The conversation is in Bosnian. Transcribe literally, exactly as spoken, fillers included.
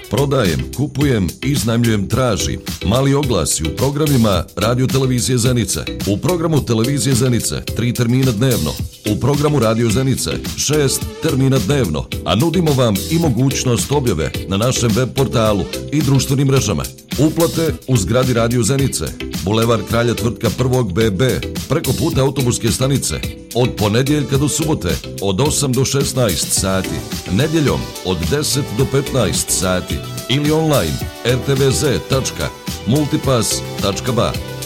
Prodajem, kupujem, iznajmljujem, traži. Mali oglasi u programima Radio Televizije Zenice. U programu Televizije Zenice tri termina dnevno. U programu Radio Zenice šest termina dnevno. A nudimo vam i mogućnost objave na našem web portalu i društvenim mrežama. Uplate u zgradi Radio Zenice, Bulevar Kralja Tvrtka prvog B B, preko puta autobuske stanice, od ponedjeljka do subote, od osam do šesnaest sati, nedjeljom od deset do petnaest sati ili online r t v z tačka multipass tačka b a.